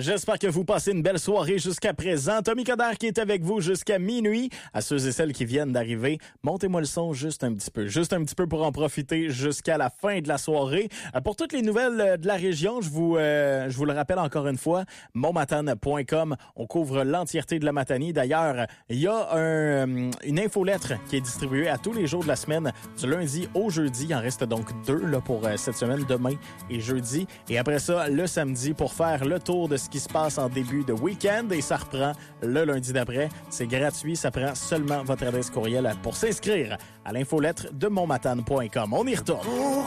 J'espère que vous passez une belle soirée jusqu'à présent. Tommy Coderre qui est avec vous jusqu'à minuit. À ceux et celles qui viennent d'arriver, montez-moi le son juste un petit peu pour en profiter jusqu'à la fin de la soirée. Pour toutes les nouvelles de la région, je vous le rappelle encore une fois, montmatane.com. On couvre l'entièreté de la Matanie. D'ailleurs, il y a une infolettre qui est distribuée à tous les jours de la semaine, du lundi au jeudi. Il en reste donc 2 là, pour cette semaine, demain et jeudi. Et après ça, le samedi, pour faire le tour de ce qui se passe en début de week-end. Et ça reprend le lundi d'après. C'est gratuit. Ça prend seulement votre adresse courriel pour s'inscrire à l'infolettre de montmatane.com. On y retourne.